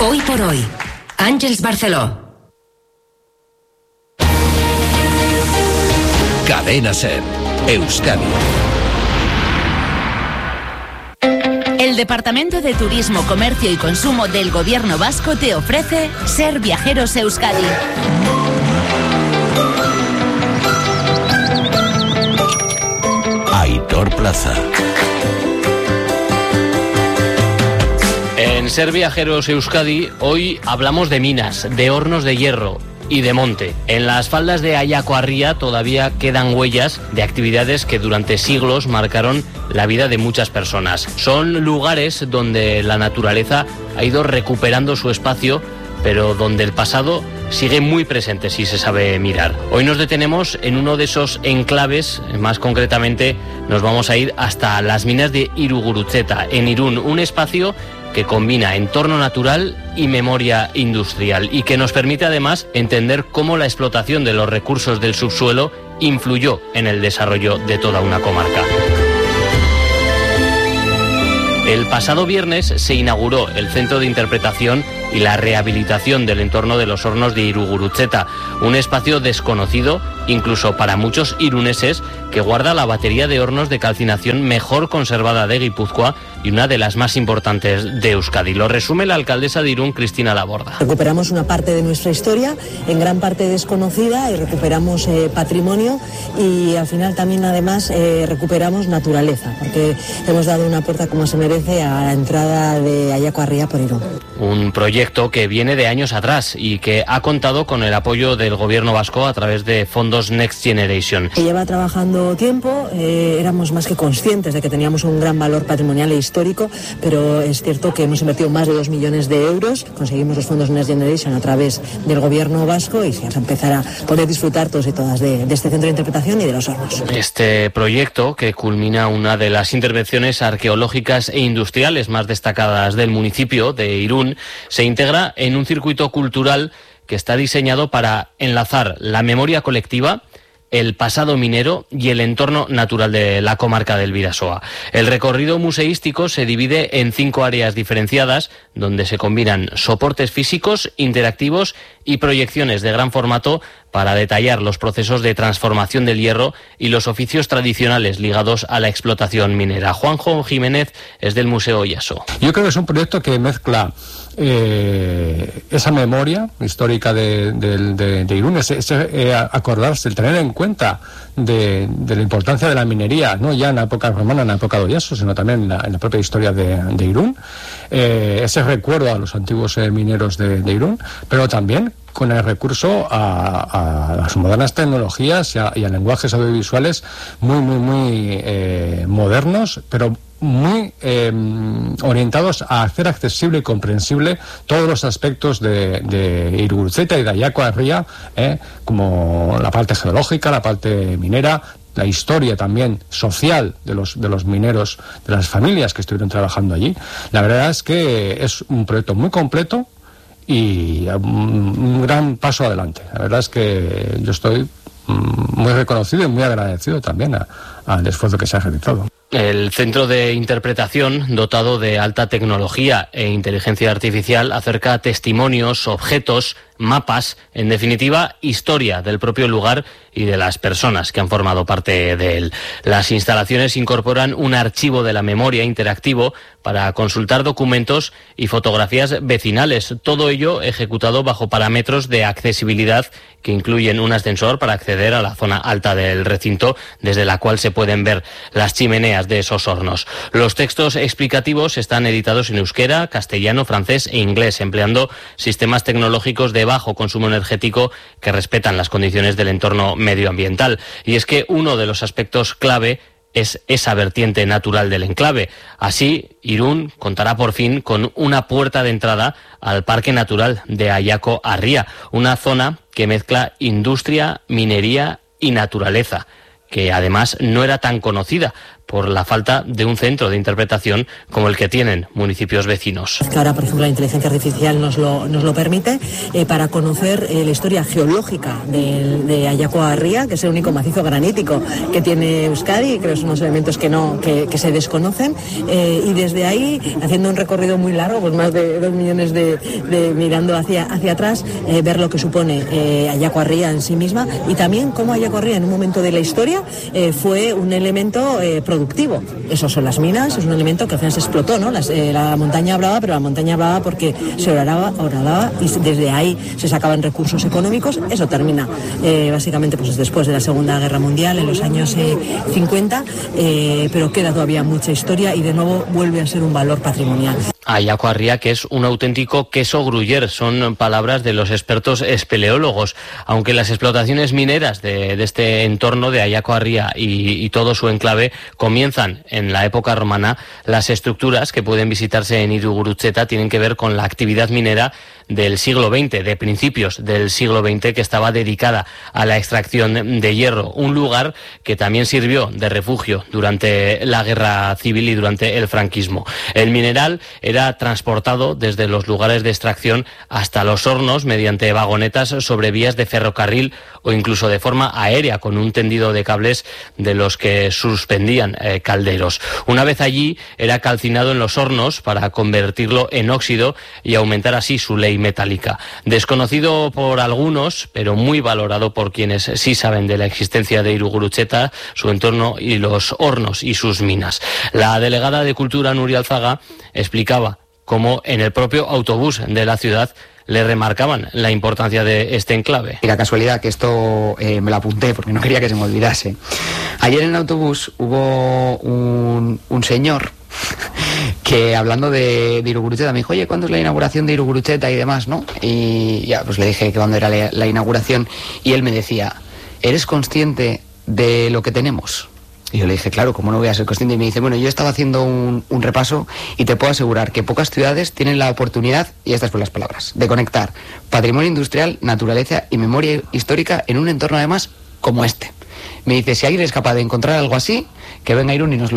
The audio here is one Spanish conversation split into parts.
Hoy por hoy, Àngels Barceló. Cadena SER, Euskadi. El Departamento de Turismo, Comercio y Consumo del Gobierno Vasco te ofrece Ser Viajeros Euskadi. Aitor Plaza. En Ser Viajeros Euskadi, hoy hablamos de minas, de hornos de hierro y de monte. En las faldas de Ayako Arria todavía quedan huellas de actividades que durante siglos marcaron la vida de muchas personas. Son lugares donde la naturaleza ha ido recuperando su espacio, pero donde el pasado sigue muy presente si se sabe mirar. Hoy nos detenemos en uno de esos enclaves, más concretamente nos vamos a ir hasta las minas de Irugurutzeta, en Irún, un espacio que combina entorno natural y memoria industrial y que nos permite además entender cómo la explotación de los recursos del subsuelo influyó en el desarrollo de toda una comarca. El pasado viernes se inauguró el Centro de Interpretación y la Rehabilitación del entorno de los hornos de Irugurutzeta, un espacio desconocido incluso para muchos iruneses, que guarda la batería de hornos de calcinación mejor conservada de Guipúzcoa y una de las más importantes de Euskadi. Lo resume la alcaldesa de Irún, Cristina Laborda. Recuperamos una parte de nuestra historia, en gran parte desconocida, y recuperamos patrimonio y al final también además recuperamos naturaleza, porque hemos dado una puerta como se merece a la entrada de Ayako Arria por Irún. Un proyecto que viene de años atrás y que ha contado con el apoyo del gobierno vasco a través de fondos Next Generation. Que lleva trabajando tiempo, éramos más que conscientes de que teníamos un gran valor patrimonial e histórico, pero es cierto que hemos invertido más de 2 millones de euros, conseguimos los fondos Next Generation a través del gobierno vasco y se va a empezar a poder disfrutar todos y todas de este centro de interpretación y de los hornos. Este proyecto, que culmina una de las intervenciones arqueológicas e industriales más destacadas del municipio de Irún, se integra en un circuito cultural que está diseñado para enlazar la memoria colectiva, el pasado minero y el entorno natural de la comarca del Bidasoa. El recorrido museístico se divide en 5 áreas diferenciadas, donde se combinan soportes físicos, interactivos y proyecciones de gran formato para detallar los procesos de transformación del hierro y los oficios tradicionales ligados a la explotación minera. Juanjo Jiménez es del Museo Oyaso. Yo creo que es un proyecto que mezcla esa memoria histórica de Irún, acordarse, el tener en cuenta de la importancia de la minería, no ya en la época romana, en la época de Oyaso, sino también en la propia historia de Irún, ese recuerdo a los antiguos mineros de Irún, pero también con el recurso a las modernas tecnologías y a lenguajes audiovisuales muy modernos, pero muy orientados a hacer accesible y comprensible todos los aspectos de Irugurutzeta y de Ayako Arria, como la parte geológica, la parte minera, la historia también social de los mineros, de las familias que estuvieron trabajando allí. La verdad es que es un proyecto muy completo y un gran paso adelante. La verdad es que yo estoy muy reconocido y muy agradecido también al esfuerzo que se ha realizado. El Centro de Interpretación, dotado de alta tecnología e inteligencia artificial, acerca testimonios, objetos, mapas, en definitiva, historia del propio lugar y de las personas que han formado parte de él. Las instalaciones incorporan un archivo de la memoria interactivo para consultar documentos y fotografías vecinales, todo ello ejecutado bajo parámetros de accesibilidad que incluyen un ascensor para acceder a la zona alta del recinto, desde la cual se pueden ver las chimeneas de esos hornos. Los textos explicativos están editados en euskera, castellano, francés e inglés, empleando sistemas tecnológicos de bajo consumo energético que respetan las condiciones del entorno medioambiental. Y es que uno de los aspectos clave es esa vertiente natural del enclave. Así, Irún contará por fin con una puerta de entrada al Parque Natural de Ayako Arria, una zona que mezcla industria, minería y naturaleza, que además no era tan conocida por la falta de un centro de interpretación como el que tienen municipios vecinos. Ahora, por ejemplo, la inteligencia artificial nos lo permite para conocer la historia geológica de Ayacoa Ría, que es el único macizo granítico que tiene Euskadi, y creo que son unos elementos que se desconocen, y desde ahí, haciendo un recorrido muy largo, pues más de 2 millones de mirando hacia atrás, ver lo que supone Ayacoa Ría en sí misma, y también cómo Ayacoa Ría en un momento de la historia fue un elemento productivo. Eso son las minas, es un elemento que al final se explotó, ¿no? La montaña hablaba, pero la montaña hablaba porque se horadaba y desde ahí se sacaban recursos económicos. Eso termina básicamente pues después de la Segunda Guerra Mundial, en los años 50, pero queda todavía mucha historia y de nuevo vuelve a ser un valor patrimonial. Ayacoa Ría, que es un auténtico queso gruyère, son palabras de los expertos espeleólogos. Aunque las explotaciones mineras de este entorno de Ayacoa Ría y todo su enclave comienzan en la época romana, las estructuras que pueden visitarse en Irugurutzeta tienen que ver con la actividad minera del siglo XX, de principios del siglo XX, que estaba dedicada a la extracción de hierro, un lugar que también sirvió de refugio durante la Guerra Civil y durante el franquismo. El mineral era transportado desde los lugares de extracción hasta los hornos mediante vagonetas sobre vías de ferrocarril o incluso de forma aérea, con un tendido de cables de los que suspendían calderos. Una vez allí, era calcinado en los hornos para convertirlo en óxido y aumentar así su ley metálica. Desconocido por algunos, pero muy valorado por quienes sí saben de la existencia de Irugurutzeta, su entorno y los hornos y sus minas. La delegada de Cultura, Nuria Alzaga, explicaba cómo en el propio autobús de la ciudad le remarcaban la importancia de este enclave. Y la casualidad que esto me lo apunté porque no quería que se me olvidase. Ayer en el autobús hubo un señor que, hablando de Irugurutzeta, me dijo: oye, ¿cuándo es la inauguración de Irugurutzeta y demás, no? Y ya, pues le dije que cuándo era la inauguración, y él me decía: ¿eres consciente de lo que tenemos? Y yo le dije: claro, ¿cómo no voy a ser consciente? Y me dice: bueno, yo estaba haciendo un repaso y te puedo asegurar que pocas ciudades tienen la oportunidad, y estas fueron las palabras, de conectar patrimonio industrial, naturaleza y memoria histórica en un entorno además como este. Me dice: si alguien es capaz de encontrar algo así, que venga Irún y nos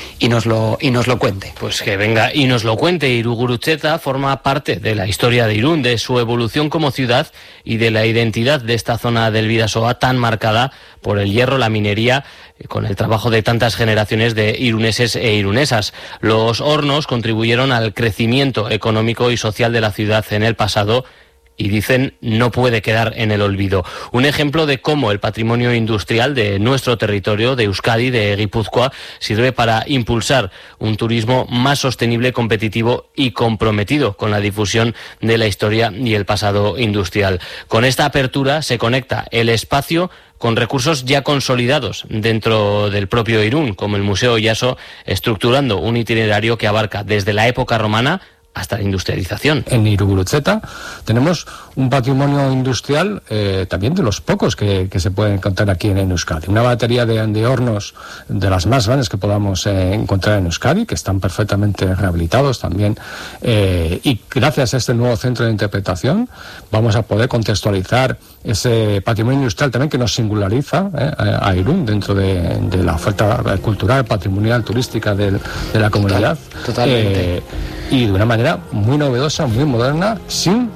lo cuente. Pues que venga y nos lo cuente. Irugurutzeta forma parte de la historia de Irún, de su evolución como ciudad y de la identidad de esta zona del Bidasoa tan marcada por el hierro, la minería, con el trabajo de tantas generaciones de iruneses e irunesas. Los hornos contribuyeron al crecimiento económico y social de la ciudad en el pasado, y dicen no puede quedar en el olvido. Un ejemplo de cómo el patrimonio industrial de nuestro territorio, de Euskadi, de Guipúzcoa, sirve para impulsar un turismo más sostenible, competitivo y comprometido con la difusión de la historia y el pasado industrial. Con esta apertura se conecta el espacio con recursos ya consolidados dentro del propio Irún, como el Museo Oyaso, estructurando un itinerario que abarca desde la época romana hasta la industrialización. En Irugurutzeta tenemos un patrimonio industrial también de los pocos que se pueden encontrar aquí en Euskadi. Una batería de hornos de las más grandes que podamos encontrar en Euskadi, que están perfectamente rehabilitados también, y gracias a este nuevo centro de interpretación vamos a poder contextualizar ese patrimonio industrial también que nos singulariza a Irún dentro de la oferta cultural, patrimonial, turística de la comunidad. Totalmente. Y de una manera muy novedosa, muy moderna, sin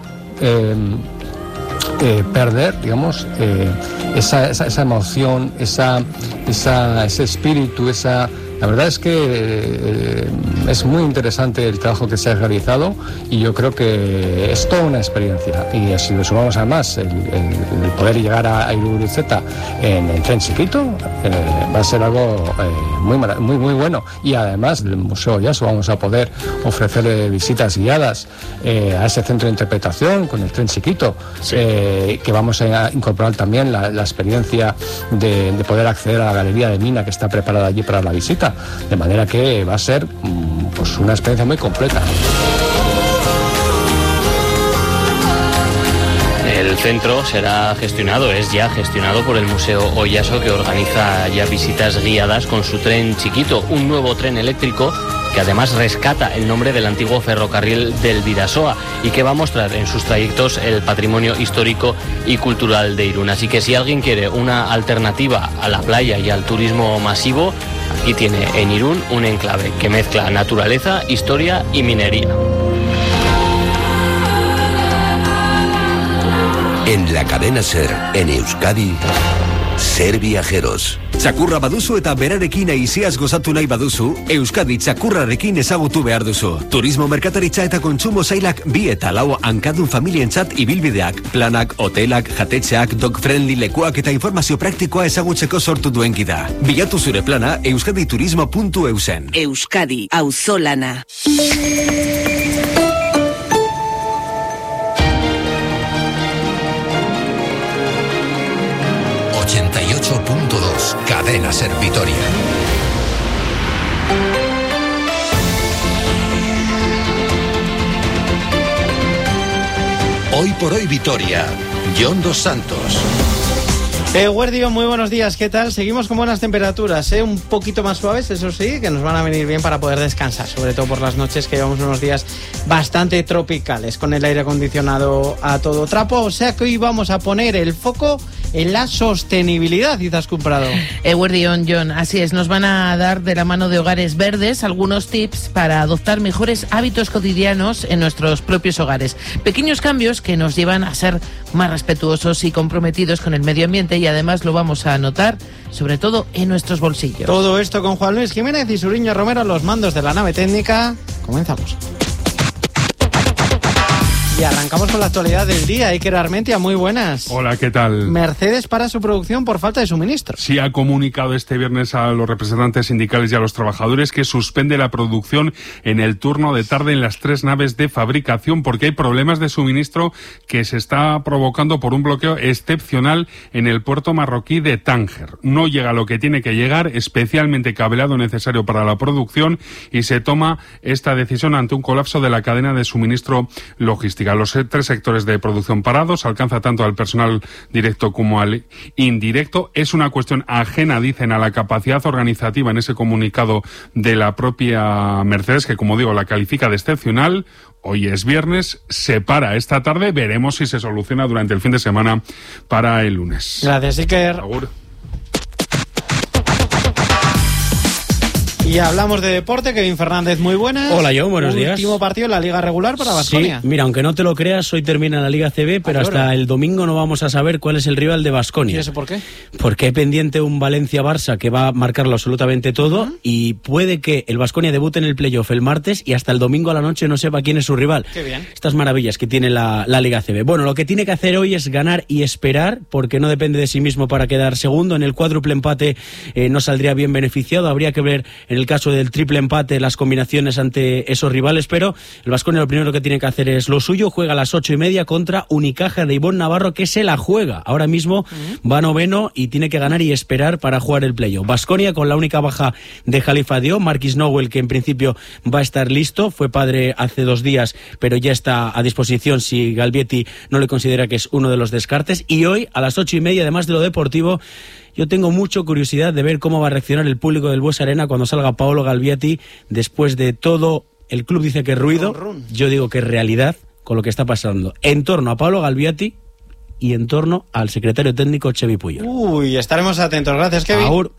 perder, digamos, esa emoción, ese espíritu, La verdad es que es muy interesante el trabajo que se ha realizado, y yo creo que es toda una experiencia. Y si lo sumamos además el poder llegar a Irugurutzeta en el tren chiquito, va a ser algo muy bueno. Y además el Museo Oyaso vamos a poder ofrecer visitas guiadas a ese centro de interpretación con el tren chiquito, sí. Que vamos a incorporar también la experiencia de poder acceder a la galería de mina que está preparada allí para la visita. De manera que va a ser pues una experiencia muy completa. El centro es ya gestionado por el Museo Oyaso, que organiza ya visitas guiadas con su tren chiquito, un nuevo tren eléctrico que además rescata el nombre del antiguo ferrocarril del Bidasoa y que va a mostrar en sus trayectos el patrimonio histórico y cultural de Irún. Así que si alguien quiere una alternativa a la playa y al turismo masivo, Aquí tiene en Irún un enclave que mezcla naturaleza, historia y minería. En la cadena SER, en Euskadi, Ser Viajeros. Txakurra baduzu eta berarekin aiziaz gozatu nahi baduzu, Euskadi txakurrarekin ezagutu behar duzu. Turismo merkataritza eta kontsumo zailak 2 eta 4 hankadun familientzat ibilbideak, planak, hotelak, jatetxeak, dog-friendly lekuak eta informazio praktikoa ezagutzeko sortu duen gida. Bilatu zure plana euskaditurismo.eusen. Euskadi, auzolana. Cadena SER Vitoria. Hoy por hoy Vitoria, John Dos Santos. Guardio, muy buenos días, ¿qué tal? Seguimos con buenas temperaturas, un poquito más suaves, eso sí, que nos van a venir bien para poder descansar, sobre todo por las noches, que llevamos unos días bastante tropicales, con el aire acondicionado a todo trapo, o sea que hoy vamos a poner el foco en la sostenibilidad, Izaskun Prado. Guardión, John, así es, nos van a dar de la mano de Hogares Verdes algunos tips para adoptar mejores hábitos cotidianos en nuestros propios hogares. Pequeños cambios que nos llevan a ser más respetuosos y comprometidos con el medio ambiente, y además lo vamos a notar sobre todo en nuestros bolsillos. Todo esto con Juan Luis Jiménez y Suriño Romero, los mandos de la nave técnica. Comenzamos. Y arrancamos con la actualidad del día. Iker Armentia, muy buenas. Hola, ¿qué tal? Mercedes para su producción por falta de suministro. Sí, ha comunicado este viernes a los representantes sindicales y a los trabajadores que suspende la producción en el turno de tarde en las 3 naves de fabricación porque hay problemas de suministro que se está provocando por un bloqueo excepcional en el puerto marroquí de Tánger. No llega lo que tiene que llegar, especialmente cableado necesario para la producción, y se toma esta decisión ante un colapso de la cadena de suministro logística. Los 3 sectores de producción parados alcanza tanto al personal directo como al indirecto. Es una cuestión ajena, dicen, a la capacidad organizativa en ese comunicado de la propia Mercedes, que, como digo, la califica de excepcional. Hoy es viernes, se para esta tarde, veremos si se soluciona durante el fin de semana para el lunes. Gracias, Iker. Agur. Y hablamos de deporte. Kevin Fernández, muy buenas. Hola, John, buenos días. Último partido en la Liga Regular para Baskonia. Sí, mira, aunque no te lo creas, hoy termina la Liga CB, pero hasta el domingo no vamos a saber cuál es el rival de Baskonia. ¿Y eso por qué? Porque hay pendiente un Valencia-Barça que va a marcarlo absolutamente todo, y puede que el Baskonia debute en el playoff el martes y hasta el domingo a la noche no sepa quién es su rival. Qué bien. Estas maravillas que tiene la Liga CB. Bueno, lo que tiene que hacer hoy es ganar y esperar, porque no depende de sí mismo para quedar segundo. En el cuádruple empate no saldría bien beneficiado. Habría que ver en el caso del triple empate las combinaciones ante esos rivales, pero el Baskonia lo primero que tiene que hacer es lo suyo. Juega a las 8:30 contra Unicaja de Ivonne Navarro, que se la juega. Ahora mismo va noveno y tiene que ganar y esperar para jugar el playoff. Baskonia con la única baja de Khalifa Diop, Marquis Nowell, que en principio va a estar listo, fue padre hace 2 días, pero ya está a disposición si Galbietti no le considera que es uno de los descartes. Y hoy a las 8:30, además de lo deportivo, yo tengo mucha curiosidad de ver cómo va a reaccionar el público del Buesa Arena cuando salga Paolo Galbietti después de todo. El club dice que es ruido, yo digo que es realidad con lo que está pasando en torno a Paolo Galbietti y en torno al secretario técnico Xevi Puyol. Uy, estaremos atentos. Gracias, Kevin. Agur.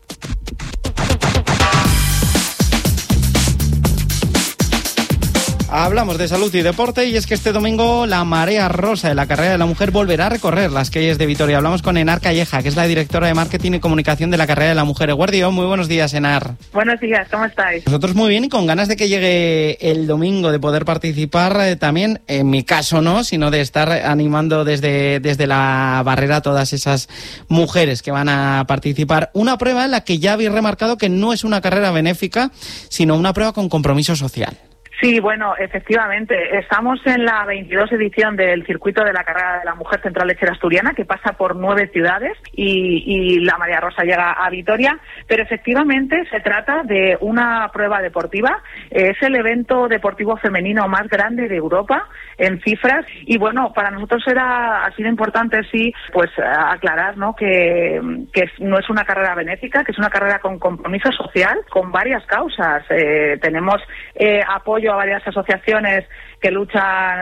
Hablamos de salud y deporte, y es que este domingo la marea rosa de la carrera de la mujer volverá a recorrer las calles de Vitoria. Hablamos con Enar Calleja, que es la directora de marketing y comunicación de la carrera de la mujer. Guardio, muy buenos días, Enar. Buenos días, ¿cómo estáis? Nosotros muy bien y con ganas de que llegue el domingo, de poder participar también, en mi caso no, sino de estar animando desde la barrera a todas esas mujeres que van a participar. Una prueba en la que ya habéis remarcado que no es una carrera benéfica, sino una prueba con compromiso social. Sí, bueno, efectivamente, estamos en la 22 edición del circuito de la carrera de la mujer Central Lechera Asturiana, que pasa por 9 ciudades y la Marea Rosa llega a Vitoria, pero efectivamente se trata de una prueba deportiva. Es el evento deportivo femenino más grande de Europa en cifras, y bueno, para nosotros ha sido importante, sí, pues aclarar, ¿no?, que no es una carrera benéfica, que es una carrera con compromiso social, con varias causas. Tenemos apoyo apoyo a varias asociaciones que luchan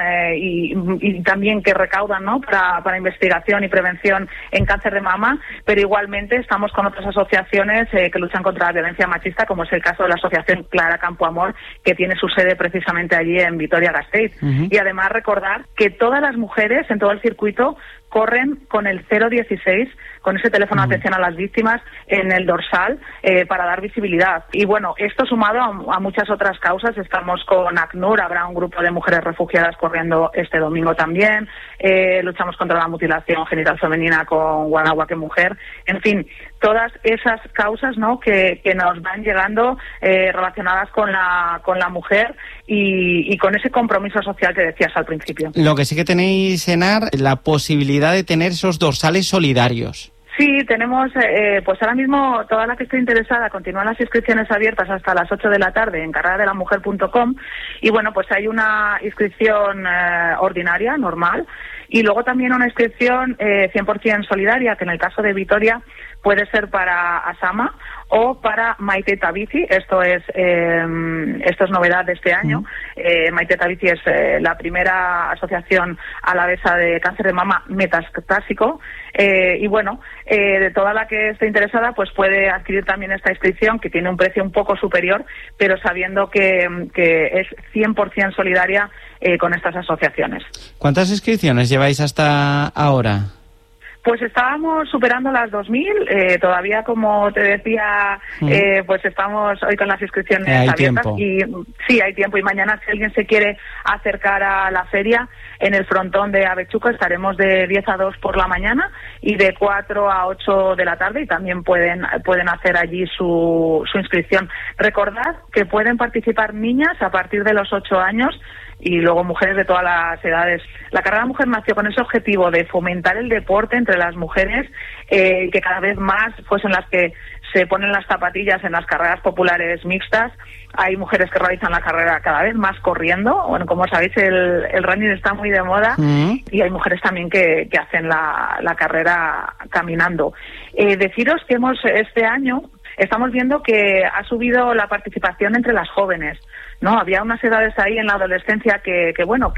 y también que recaudan, ¿no?, para investigación y prevención en cáncer de mama, pero igualmente estamos con otras asociaciones que luchan contra la violencia machista, como es el caso de la asociación Clara Campoamor, que tiene su sede precisamente allí en Vitoria-Gasteiz. Y además recordar que todas las mujeres en todo el circuito corren con el 016, con ese teléfono de atención a las víctimas en el dorsal para dar visibilidad. Y bueno, esto sumado a muchas otras causas, estamos con ACNUR, habrá un grupo de mujeres refugiadas corriendo este domingo también, luchamos contra la mutilación genital femenina con Guanaguaque Mujer, en fin, todas esas causas, ¿no?, que nos van llegando relacionadas con la mujer y con ese compromiso social que decías al principio. Lo que sí que tenéis, Enar, la posibilidad de tener esos dorsales solidarios. Sí, tenemos, pues ahora mismo toda la que esté interesada, continúan las inscripciones abiertas hasta las 8 de la tarde en carreradelamujer.com y bueno, pues hay una inscripción ordinaria, normal, y luego también una inscripción 100% solidaria, que en el caso de Vitoria puede ser para Asama o para Maite Tabici. Esto es novedad de este año. Maite Tabici es la primera asociación alavesa de cáncer de mama metastásico. Y bueno, de toda la que esté interesada, pues puede adquirir también esta inscripción, que tiene un precio un poco superior, pero sabiendo que es 100% solidaria con estas asociaciones. ¿Cuántas inscripciones lleváis hasta ahora? Pues estábamos superando las 2.000, todavía, como te decía, pues estamos hoy con las inscripciones abiertas. Tiempo. Y sí, hay tiempo, y mañana, si alguien se quiere acercar a la feria, en el frontón de Avechuco estaremos de 10 a 2 por la mañana y de 4 a 8 de la tarde, y también pueden hacer allí su inscripción. Recordad que pueden participar niñas a partir de los 8 años, y luego mujeres de todas las edades. La Carrera de la Mujer nació con ese objetivo de fomentar el deporte entre las mujeres, que cada vez más fuesen las que se ponen las zapatillas en las carreras populares mixtas. Hay mujeres que realizan la carrera cada vez más corriendo. Bueno, como sabéis, el running está muy de moda, y hay mujeres también que hacen la carrera caminando. Deciros que este año estamos viendo que ha subido la participación entre las jóvenes, ¿no? Había unas edades ahí en la adolescencia que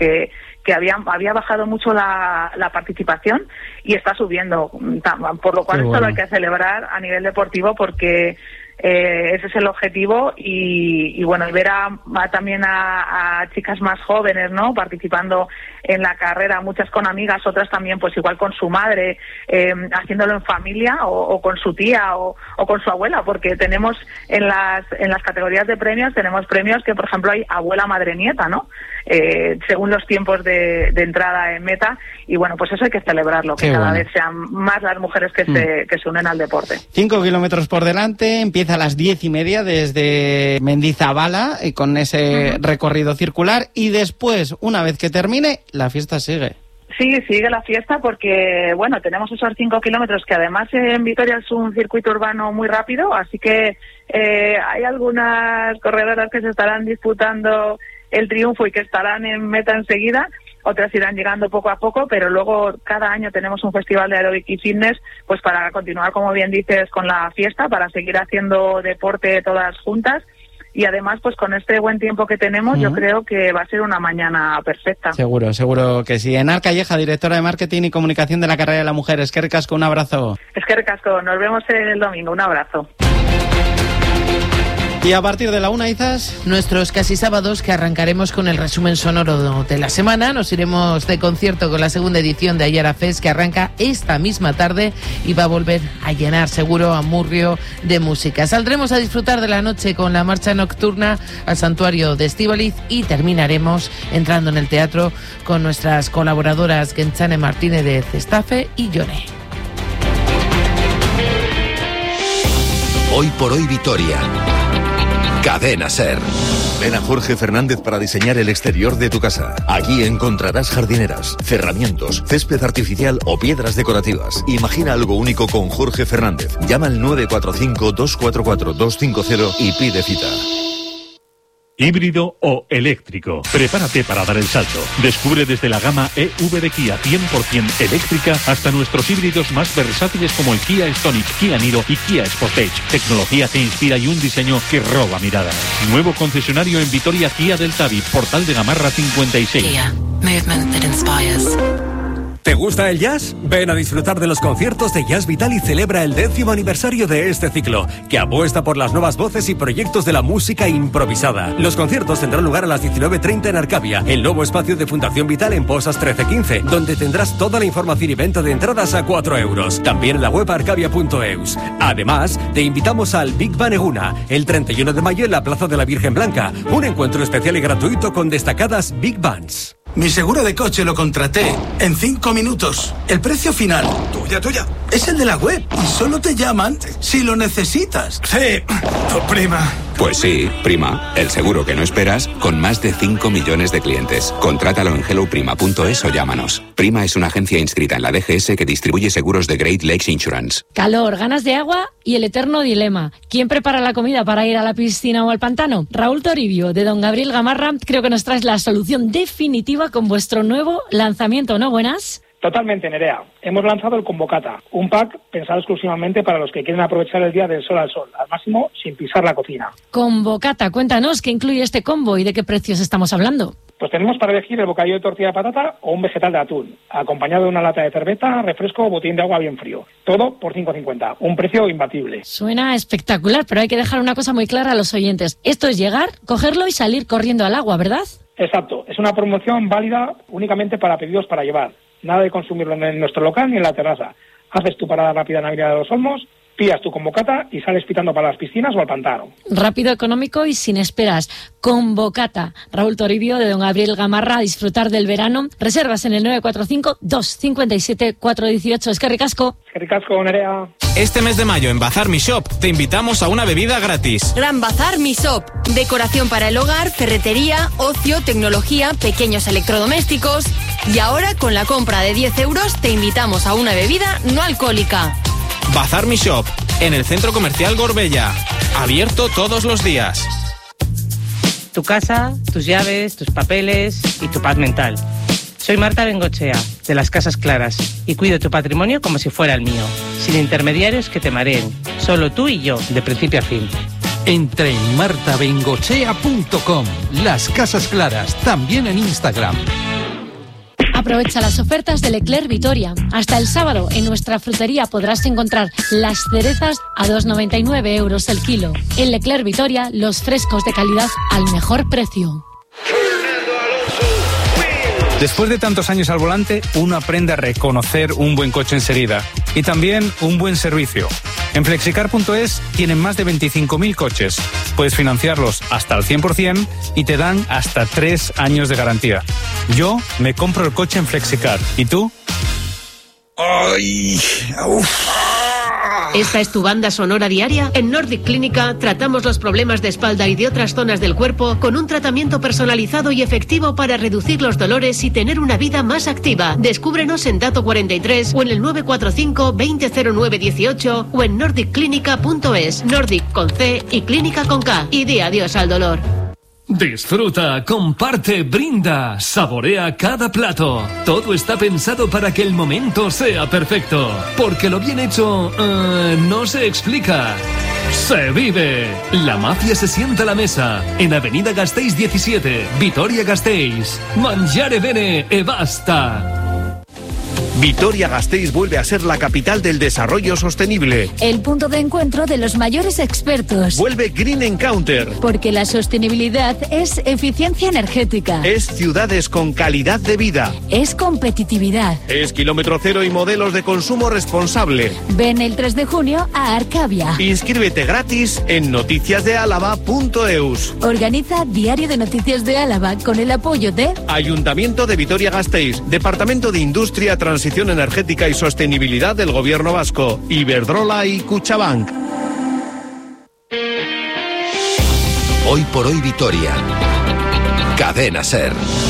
había bajado mucho la participación, y está subiendo, por lo cual esto lo hay que celebrar a nivel deportivo, porque ese es el objetivo, y bueno, y ver también a chicas más jóvenes, ¿no?, participando en la carrera, muchas con amigas, otras también pues igual con su madre, haciéndolo en familia o con su tía o con su abuela, porque tenemos en las categorías de premios, tenemos premios que, por ejemplo, hay abuela, madre, nieta, ¿no?, según los tiempos de entrada en meta, y bueno, pues eso hay que celebrarlo, que cada vez sean más las mujeres que se unen al deporte. 5 kilómetros por delante, empieza a las 10:30 desde Mendizabala, con ese recorrido circular, y después, una vez que termine, la fiesta sigue. Sí, sigue la fiesta, porque bueno, tenemos esos 5 kilómetros que además en Vitoria es un circuito urbano muy rápido, así que hay algunas corredoras que se estarán disputando el triunfo y que estarán en meta enseguida. Otras irán llegando poco a poco, pero luego cada año tenemos un festival de aeróbic y fitness, pues para continuar, como bien dices, con la fiesta, para seguir haciendo deporte todas juntas. Y además, pues con este buen tiempo que tenemos, yo creo que va a ser una mañana perfecta. Seguro que sí. Enar Calleja, directora de Marketing y Comunicación de la Carrera de la Mujer. Eskerrik asko, un abrazo. Eskerrik asko, nos vemos el domingo, un abrazo. Y a partir de la 1, Izas, nuestros casi sábados, que arrancaremos con el resumen sonoro de la semana. Nos iremos de concierto con la segunda edición de Ayara Fest, que arranca esta misma tarde y va a volver a llenar seguro a Murrio de música. Saldremos a disfrutar de la noche con la marcha nocturna al santuario de Estíbaliz, y terminaremos entrando en el teatro con nuestras colaboradoras Genchane Martínez de Cestafe y Yone. Hoy por hoy Vitoria. Cadena Ser. Ven a Jorge Fernández para diseñar el exterior de tu casa. Aquí encontrarás jardineras, cerramientos, césped artificial o piedras decorativas. Imagina algo único con Jorge Fernández. Llama al 945-244-250 y pide cita. híbrido o eléctrico. Prepárate para dar el salto. Descubre desde la gama EV de Kia 100% eléctrica hasta nuestros híbridos más versátiles como el Kia Stonic, Kia Niro y Kia Sportage. Tecnología que inspira y un diseño que roba miradas. Nuevo concesionario en Vitoria Kia del Tabi, Portal de Gamarra 56. Kia. Movement that inspires. ¿Te gusta el jazz? Ven a disfrutar de los conciertos de Jazz Vital y celebra el 10º aniversario de este ciclo, que apuesta por las nuevas voces y proyectos de la música improvisada. Los conciertos tendrán lugar a las 19:30 en Arcavia, el nuevo espacio de Fundación Vital en Posas 1315, donde tendrás toda la información y venta de entradas a 4 euros. También en la web arcavia.eus. Además, te invitamos al Big Bang Eguna, el 31 de mayo en la Plaza de la Virgen Blanca, un encuentro especial y gratuito con destacadas Big Bands. Mi seguro de coche lo contraté en 5 minutos. El precio final, tuya, es el de la web y solo te llaman si lo necesitas. Sí, tu prima. Pues sí, Prima, el seguro que no esperas con más de 5 millones de clientes. Contrátalo en helloprima.es o llámanos. Prima es una agencia inscrita en la DGS que distribuye seguros de Great Lakes Insurance. Calor, ganas de agua y el eterno dilema. ¿Quién prepara la comida para ir a la piscina o al pantano? Raúl Toribio, de Don Gabriel Gamarra, creo que nos traes la solución definitiva con vuestro nuevo lanzamiento, ¿no? Buenas. Totalmente, Nerea. Hemos lanzado el Convocata, un pack pensado exclusivamente para los que quieren aprovechar el día del sol al sol, al máximo sin pisar la cocina. Convocata, cuéntanos qué incluye este combo y de qué precios estamos hablando. Pues tenemos para elegir el bocadillo de tortilla de patata o un vegetal de atún, acompañado de una lata de cerveza, refresco o botín de agua bien frío. Todo por 5,50, un precio imbatible. Suena espectacular, pero hay que dejar una cosa muy clara a los oyentes. Esto es llegar, cogerlo y salir corriendo al agua, ¿verdad? Exacto, es una promoción válida únicamente para pedidos para llevar. Nada de consumirlo en nuestro local ni en la terraza. Haces tu parada rápida en Avenida de los Olmos, pillas tu Convocata y sales pitando para las piscinas o al pantano. Rápido, económico y sin esperas. Convocata. Raúl Toribio, de Don Gabriel Gamarra, a disfrutar del verano. Reservas en el 945-257-418. Es que ricasco. Nerea. Este mes de mayo en Bazar Mi Shop te invitamos a una bebida gratis. Gran Bazar Mi Shop. Decoración para el hogar, ferretería, ocio, tecnología, pequeños electrodomésticos. Y ahora, con la compra de 10 euros, te invitamos a una bebida no alcohólica. Bazar Mi Shop, en el Centro Comercial Gorbella. Abierto todos los días. Tu casa, tus llaves, tus papeles y tu paz mental. Soy Marta Bengochea, de Las Casas Claras, y cuido tu patrimonio como si fuera el mío, sin intermediarios que te mareen, solo tú y yo, de principio a fin. Entra en martabengochea.com. Las Casas Claras, también en Instagram. Aprovecha las ofertas de Leclerc Vitoria. Hasta el sábado en nuestra frutería podrás encontrar las cerezas a 2,99 euros el kilo. En Leclerc Vitoria, los frescos de calidad al mejor precio. Después de tantos años al volante, uno aprende a reconocer un buen coche enseguida y también un buen servicio. En Flexicar.es tienen más de 25.000 coches. Puedes financiarlos hasta al 100% y te dan hasta 3 años de garantía. Yo me compro el coche en Flexicar. ¿Y tú? ¡Ay! ¡Uf! ¿Esta es tu banda sonora diaria? En Nordic Clínica tratamos los problemas de espalda y de otras zonas del cuerpo con un tratamiento personalizado y efectivo para reducir los dolores y tener una vida más activa. Descúbrenos en Dato 43 o en el 945 200918 o en nordicclinica.es. Nordic con C y Clínica con K. Y di adiós al dolor. Disfruta, comparte, brinda, saborea cada plato. Todo está pensado para que el momento sea perfecto. Porque lo bien hecho, no se explica. Se vive. La mafia se sienta a la mesa. En Avenida Gasteiz 17, Vitoria-Gasteiz. Mangiare bene e basta. Vitoria-Gasteiz vuelve a ser la capital del desarrollo sostenible. El punto de encuentro de los mayores expertos. Vuelve Green Encounter. Porque la sostenibilidad es eficiencia energética. Es ciudades con calidad de vida. Es competitividad. Es kilómetro cero y modelos de consumo responsable. Ven el 3 de junio a Arcavia. Inscríbete gratis en noticiasdealava.eus. Organiza Diario de Noticias de Álava con el apoyo de Ayuntamiento de Vitoria-Gasteiz, Departamento de Industria, Transición Energética y Sostenibilidad del Gobierno Vasco, Iberdrola y Cuchabank. Hoy por hoy Vitoria. Cadena SER.